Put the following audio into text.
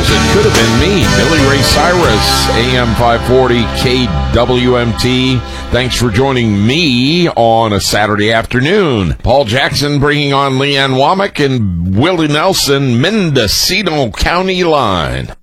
It Could Have Been Me. Billy Ray Cyrus, AM 540 KWMT. Thanks for joining me on a Saturday afternoon. Paul Jackson bringing on Leanne Womack and Willie Nelson, Mendocino County Line.